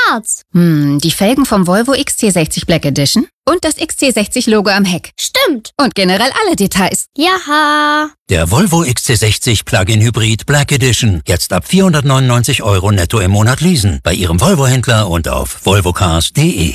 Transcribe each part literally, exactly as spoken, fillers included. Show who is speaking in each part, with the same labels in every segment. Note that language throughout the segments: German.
Speaker 1: schwarz.
Speaker 2: Hm, die Felgen vom Volvo X C sechzig Black Edition und das X C sechzig Logo am Heck.
Speaker 1: Stimmt.
Speaker 2: Und generell alle Details.
Speaker 1: Jaha.
Speaker 3: Der Volvo X C sechzig Plug-in Hybrid Black Edition. Jetzt ab vierhundertneunundneunzig Euro netto im Monat leasen. Bei Ihrem Volvo-Händler und auf volvocars punkt de.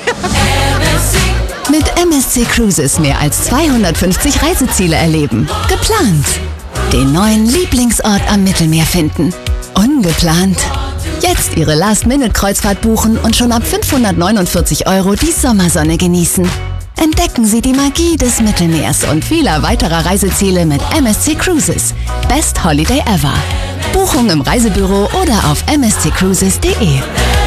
Speaker 4: Mit M S C Cruises mehr als zweihundertfünfzig Reiseziele erleben. Geplant. Den neuen Lieblingsort am Mittelmeer finden. Ungeplant. Jetzt Ihre Last-Minute-Kreuzfahrt buchen und schon ab fünfhundertneunundvierzig Euro die Sommersonne genießen. Entdecken Sie die Magie des Mittelmeers und vieler weiterer Reiseziele mit M S C Cruises. Best Holiday ever. Buchung im Reisebüro oder auf m s c cruises punkt de.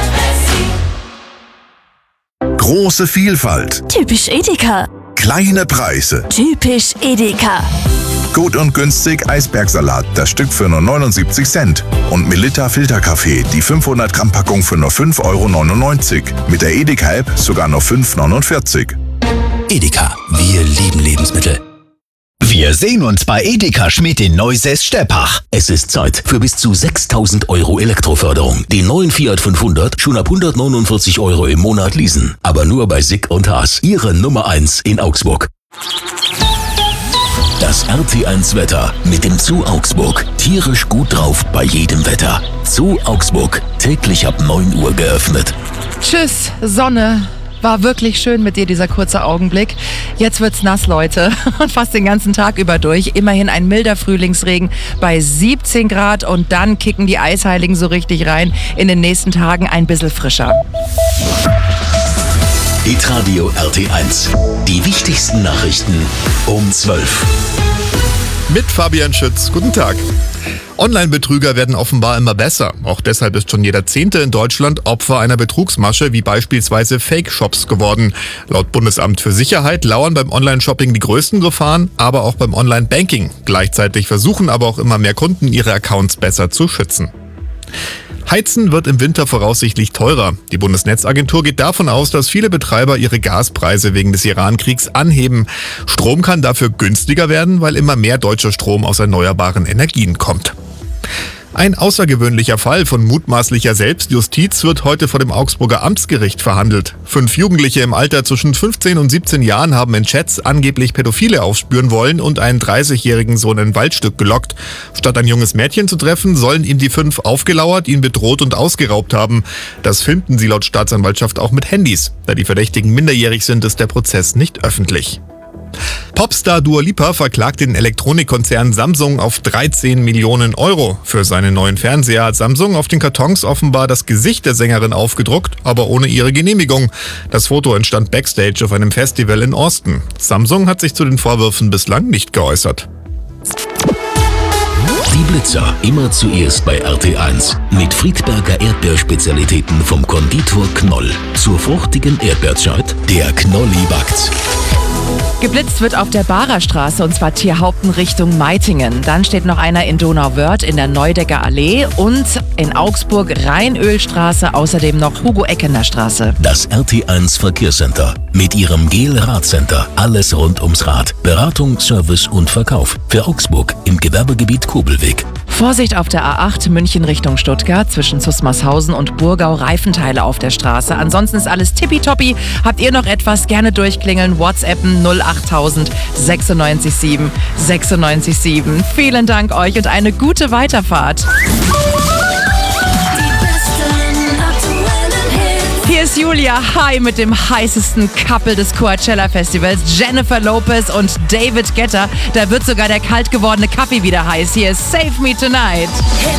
Speaker 5: Große Vielfalt.
Speaker 6: Typisch Edeka.
Speaker 5: Kleine Preise.
Speaker 6: Typisch Edeka.
Speaker 5: Gut und günstig Eisbergsalat, das Stück für nur neunundsiebzig Cent. Und Melitta Filterkaffee, die fünfhundert Gramm Packung für nur fünf Euro neunundneunzig. Mit der Edeka-App sogar nur fünf Euro neunundvierzig.
Speaker 3: Edeka, wir lieben Lebensmittel.
Speaker 7: Wir sehen uns bei Edeka Schmidt in Neusäß-Steppach.
Speaker 8: Es ist Zeit für bis zu sechstausend Euro Elektroförderung. Den neuen Fiat fünfhundert schon ab hundertneunundvierzig Euro im Monat leasen. Aber nur bei Sick und Haas, Ihre Nummer eins in Augsburg. Das R T eins Wetter mit dem Zoo Augsburg. Tierisch gut drauf bei jedem Wetter. Zoo Augsburg, täglich ab neun Uhr geöffnet.
Speaker 9: Tschüss, Sonne. War wirklich schön mit dir, dieser kurze Augenblick. Jetzt wird's nass, Leute. Und fast den ganzen Tag über durch. Immerhin ein milder Frühlingsregen bei siebzehn Grad. Und dann kicken die Eisheiligen so richtig rein. In den nächsten Tagen ein bisschen frischer.
Speaker 8: Hitradio R T eins. Die wichtigsten Nachrichten um zwölf.
Speaker 10: Mit Fabian Schütz. Guten Tag. Online-Betrüger werden offenbar immer besser. Auch deshalb ist schon jeder Zehnte in Deutschland Opfer einer Betrugsmasche, wie beispielsweise Fake-Shops geworden. Laut Bundesamt für Sicherheit lauern beim Online-Shopping die größten Gefahren, aber auch beim Online-Banking. Gleichzeitig versuchen aber auch immer mehr Kunden, ihre Accounts besser zu schützen. Heizen wird im Winter voraussichtlich teurer. Die Bundesnetzagentur geht davon aus, dass viele Betreiber ihre Gaspreise wegen des Iran-Kriegs anheben. Strom kann dafür günstiger werden, weil immer mehr deutscher Strom aus erneuerbaren Energien kommt. Ein außergewöhnlicher Fall von mutmaßlicher Selbstjustiz wird heute vor dem Augsburger Amtsgericht verhandelt. Fünf Jugendliche im Alter zwischen fünfzehn und siebzehn Jahren haben in Chats angeblich Pädophile aufspüren wollen und einen dreißigjährigen Sohn in ein Waldstück gelockt. Statt ein junges Mädchen zu treffen, sollen ihm die fünf aufgelauert, ihn bedroht und ausgeraubt haben. Das filmten sie laut Staatsanwaltschaft auch mit Handys. Da die Verdächtigen minderjährig sind, ist der Prozess nicht öffentlich. Popstar Dua Lipa verklagt den Elektronikkonzern Samsung auf dreizehn Millionen Euro. Für seinen neuen Fernseher hat Samsung auf den Kartons offenbar das Gesicht der Sängerin aufgedruckt, aber ohne ihre Genehmigung. Das Foto entstand backstage auf einem Festival in Austin. Samsung hat sich zu den Vorwürfen bislang nicht geäußert.
Speaker 8: Die Blitzer immer zuerst bei R T eins. Mit Friedberger Erdbeerspezialitäten vom Konditor Knoll. Zur fruchtigen Erdbeerzeit, der Knolli backt's.
Speaker 9: Geblitzt wird auf der Barerstraße und zwar Tierhaupten Richtung Meitingen. Dann steht noch einer in Donauwörth in der Neudecker Allee und in Augsburg Rheinölstraße, außerdem noch Hugo-Eckener-Straße.
Speaker 8: Das R T eins Verkehrscenter mit ihrem Gel-Radcenter. Alles rund ums Rad. Beratung, Service und Verkauf. Für Augsburg im Gewerbegebiet Kobelweg.
Speaker 9: Vorsicht auf der A acht München Richtung Stuttgart zwischen Zusmarshausen und Burgau, Reifenteile auf der Straße. Ansonsten ist alles tippitoppi. Habt ihr noch etwas, gerne durchklingeln, WhatsAppen null achttausend sechsundneunzig sieben sechsundneunzig sieben. Vielen Dank euch und eine gute Weiterfahrt. Hier ist Julia High mit dem heißesten Couple des Coachella Festivals, Jennifer Lopez und David Guetta. Da wird sogar der kalt gewordene Kaffee wieder heiß. Hier ist Save Me Tonight.